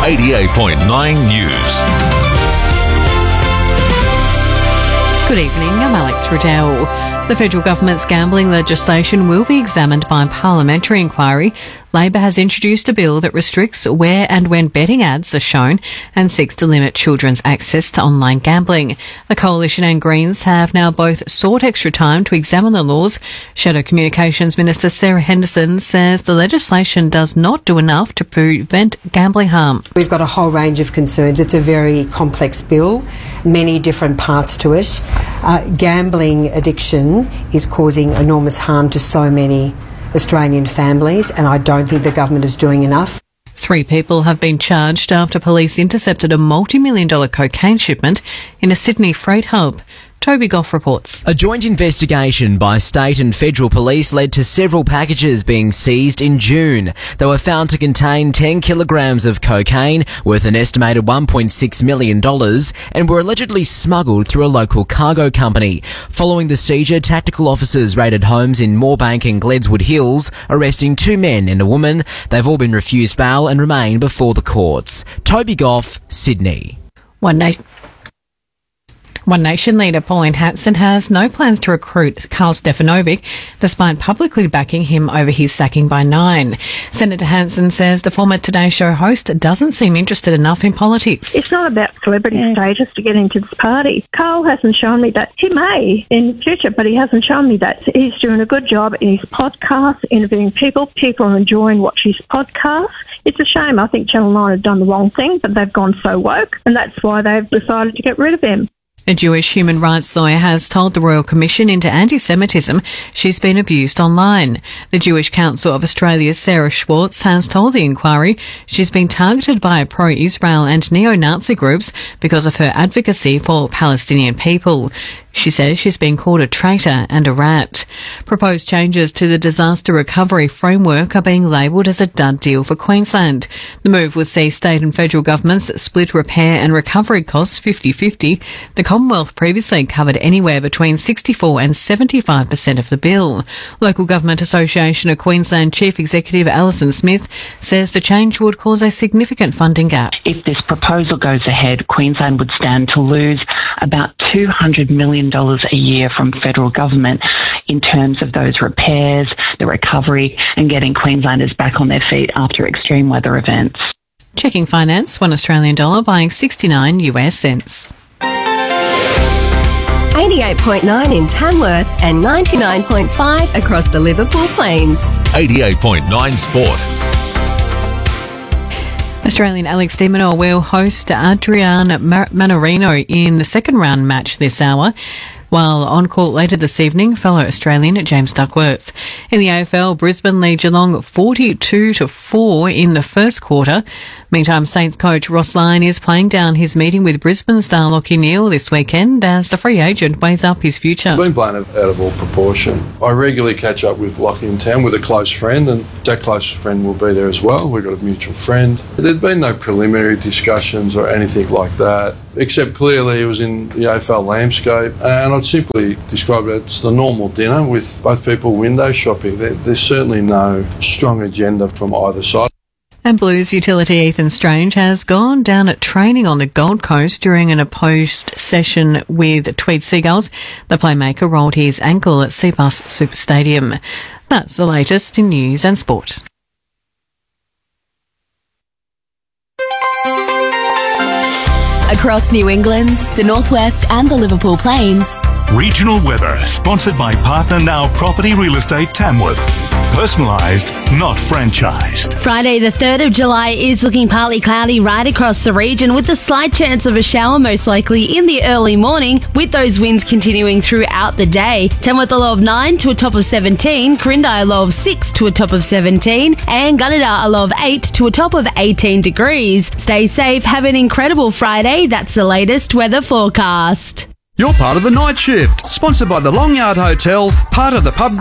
88.9 News. Good evening, I'm Alex Riddell. The federal government's gambling legislation will be examined by a parliamentary inquiry. Labor has introduced a bill that restricts where and when betting ads are shown and seeks to limit children's access to online gambling. The Coalition and Greens have now both sought extra time to examine the laws. Shadow Communications Minister Sarah Henderson says the legislation does not do enough to prevent gambling harm. We've got a whole range of concerns. It's a very complex bill, many different parts to it. Gambling addiction is causing enormous harm to so many Australian families, and I don't think the government is doing enough. 3 people have been charged after police intercepted a multi-million-dollar cocaine shipment in a Sydney freight hub. Toby Goff reports. A joint investigation by state and federal police led to several packages being seized in June. They were found to contain 10 kilograms of cocaine worth an estimated $1.6 million and were allegedly smuggled through a local cargo company. Following the seizure, tactical officers raided homes in Moorebank and Gledswood Hills, arresting 2 men and a woman. They've all been refused bail and remain before the courts. Toby Goff, Sydney. One Nation leader Pauline Hanson has no plans to recruit Karl Stefanovic, despite publicly backing him over his sacking by Nine. Senator Hanson says the former Today Show host doesn't seem interested enough in politics. It's not about celebrity status to get into this party. Karl hasn't shown me that. He may in the future, but he hasn't shown me that. He's doing a good job in his podcast, interviewing people. People are enjoying watching his podcast. It's a shame. I think Channel 9 have done the wrong thing, but they've gone so woke, and that's why they've decided to get rid of him. A Jewish human rights lawyer has told the Royal Commission into Anti-Semitism she's been abused online. The Jewish Council of Australia's Sarah Schwartz has told the inquiry she's been targeted by pro-Israel and neo-Nazi groups because of her advocacy for Palestinian people. She says she's been called a traitor and a rat. Proposed changes to the disaster recovery framework are being labelled as a dud deal for Queensland. The move would see state and federal governments split repair and recovery costs 50-50. The Commonwealth previously covered anywhere between 64 and 75% of the bill. Local Government Association of Queensland Chief Executive Alison Smith says the change would cause a significant funding gap. If this proposal goes ahead, Queensland would stand to lose about $200 million a year from federal government in terms of those repairs, the recovery, and getting Queenslanders back on their feet after extreme weather events. Checking finance, $1 Australian dollar buying 69 US cents. 88.9 in Tamworth and 99.5 across the Liverpool Plains. 88.9 Sport. Australian Alex de Minaur will host Adrian Mannarino in the second round match this hour, while on court later this evening, fellow Australian James Duckworth. In the AFL, Brisbane lead Geelong 42-4 in the first quarter. Meantime, Saints coach Ross Lyon is playing down his meeting with Brisbane star Lachie Neale this weekend as the free agent weighs up his future. I've been blown out of all proportion. I regularly catch up with Lachie in town with a close friend, and that close friend will be there as well. We've got a mutual friend. There'd been no preliminary discussions or anything like that, except clearly it was in the AFL landscape, and I'd simply describe it as the normal dinner with both people window shopping. There's certainly no strong agenda from either side. And Blues utility Ethan Strange has gone down at training on the Gold Coast during an opposed session with Tweed Seagulls. The playmaker rolled his ankle at Cbus Super Stadium. That's the latest in news and sport. Across New England, the Northwest and the Liverpool Plains. Regional weather, sponsored by Partner Now Property Real Estate Tamworth. Personalised, not franchised. Friday the 3rd of July is looking partly cloudy right across the region with a slight chance of a shower most likely in the early morning, with those winds continuing throughout the day. Tamworth a low of 9 to a top of 17, Corindi a low of 6 to a top of 17, and Gunnedah a low of 8 to a top of 18 degrees. Stay safe, have an incredible Friday. That's the latest weather forecast. You're part of the night shift, sponsored by the Long Yard Hotel, part of the Pub